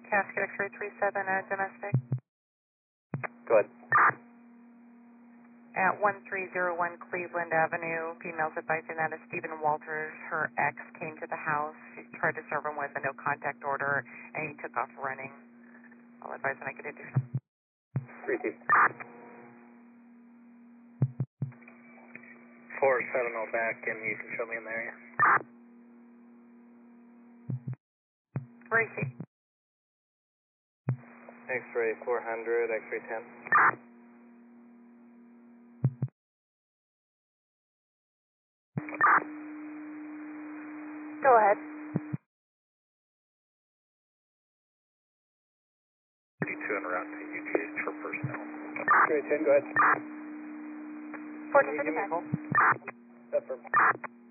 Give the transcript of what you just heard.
Casket X-ray 37, domestic. Go ahead. At 1301 Cleveland Avenue, females advising that a Stephen Walters, her ex, came to the house. She tried to serve him with a no contact order, and he took off running. I'll advise when I get additional. 3-2. 470 back, and you can show me in the area. Where is he? X-ray 400, X-ray 10. Go ahead. 32 en route to UGH for personnel. X-ray 10, go ahead. 1455. Affirm.